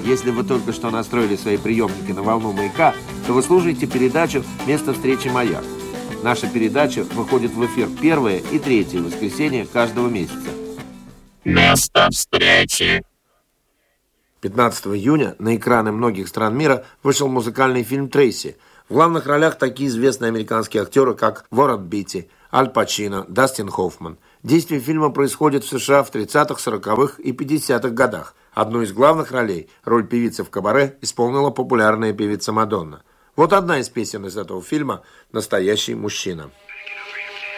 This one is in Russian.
Если вы только что настроили свои приемники на волну Маяка, то вы слушаете передачу «Место встречи Маяк». Наша передача выходит в эфир первое и третье воскресенье каждого месяца. Место встречи. 15 июня на экраны многих стран мира вышел музыкальный фильм «Трейси». В главных ролях такие известные американские актеры, как Уоррен Битти, Аль Пачино, Дастин Хоффман. Действие фильма происходит в США в 30-х, 40-х и 50-х годах. Одну из главных ролей, роль певицы в кабаре, исполнила популярная певица Мадонна. Вот одна из песен из этого фильма «Настоящий мужчина».